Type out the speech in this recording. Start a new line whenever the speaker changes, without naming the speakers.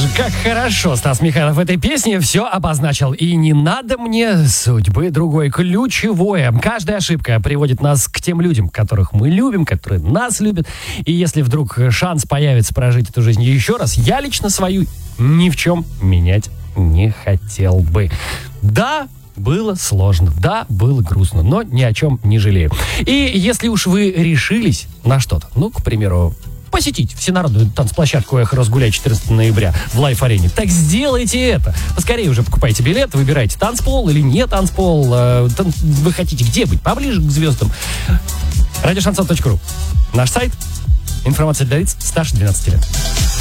как хорошо Стас Михайлов в этой песне все обозначил. И не надо мне судьбы другой. Ключевое. Каждая ошибка приводит нас к тем людям, которых мы любим, которые нас любят. И если вдруг шанс появится прожить эту жизнь еще раз, я лично свою ни в чем менять не хотел бы. Да, было сложно, да, было грустно, но ни о чем не жалею. И если уж вы решились на что-то, ну, к примеру, посетить всенародную танцплощадку «Эхо Разгуляй» 14 ноября в Лайф-арене, так сделайте это. Поскорее уже покупайте билет, выбирайте танцпол или не танцпол. Вы хотите где быть? Поближе к звездам. Радиошансон.ру. Наш сайт. Информация для лиц старше 12 лет.